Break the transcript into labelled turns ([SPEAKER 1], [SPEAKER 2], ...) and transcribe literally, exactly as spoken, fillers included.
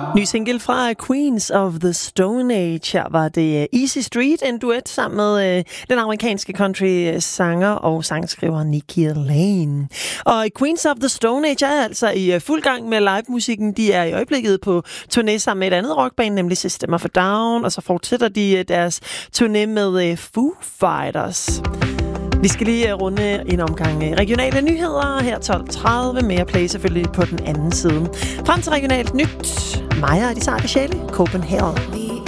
[SPEAKER 1] Ny single fra Queens of the Stone Age. Her var det Easy Street, en duet sammen med øh, den amerikanske country-sanger og sangskriver Nikki Lane. Og Queens of the Stone Age er altså i øh, fuld gang med live-musikken. De er i øjeblikket på turné sammen med et andet rockband, nemlig System of a Down, og så fortsætter de øh, deres turné med øh, Foo Fighters. Vi skal lige runde en omgang regionale nyheder. Her tolv tredive, mere play selvfølgelig på den anden side. Frem til regionalt nyt. Maja og de sarte sjæle, Copenhagen.